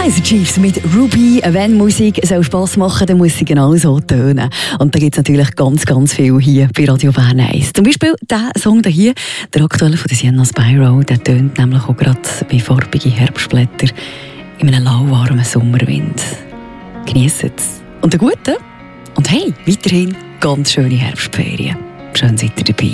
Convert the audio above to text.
Kaiser Chiefs mit Ruby. Wenn Musik soll Spass machen, dann muss sie genau so tönen. Und da gibt es natürlich ganz, ganz viel hier bei Radio Bern 1. Zum Beispiel der Song hier, der aktuelle von Sienna Spyro, der tönt nämlich auch gerade wie farbige Herbstblätter in einem lauwarmen Sommerwind. Genießt es. Und einen guten. Und hey, weiterhin ganz schöne Herbstferien. Schön seid ihr dabei.